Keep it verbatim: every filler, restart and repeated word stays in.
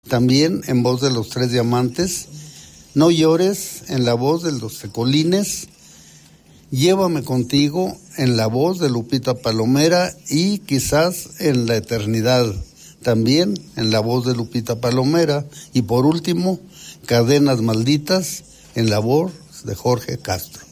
También en voz de Los Tres Diamantes, No Llores en la voz de Los Tecolines, Llévame Contigo en la voz de Lupita Palomera y Quizás en la Eternidad, también en la voz de Lupita Palomera. Y por último, Cadenas Malditas en la voz de Jorge Castro.